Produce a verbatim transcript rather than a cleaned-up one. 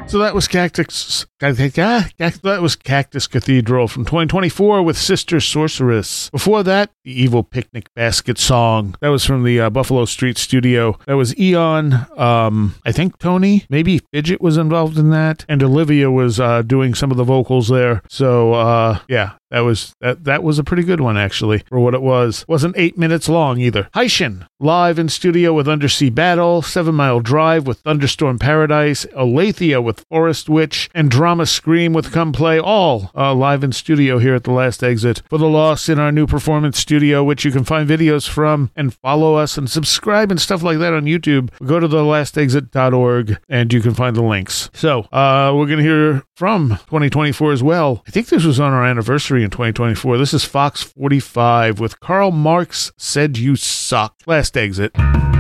So that was Cactus. That was Cactus Cathedral from twenty twenty-four with Sister Sorceress. Before that, the Evil Picnic Basket Song. That was from the uh, Buffalo Street Studio. That was Eon. Um, I think Tony, maybe Fidget was involved in that, and Olivia was uh, doing some of the vocals there. So uh, yeah. That was that. That was a pretty good one, actually, for what it was. Wasn't eight minutes long either. Heishin, live in studio with Undersea Battle, Seven Mile Drive with Thunderstorm Paradise, Aletheia with Forest Witch, and Drama Scream with Come Play, all uh, live in studio here at The Last Exit. For the Lost in our new performance studio, which you can find videos from and follow us and subscribe and stuff like that on YouTube. Go to the last exit dot org and you can find the links. So uh, we're going to hear from twenty twenty-four as well. I think this was on our anniversary in twenty twenty-four. This is Fox forty-five with Karl Marx Said You Suck. Last Exit.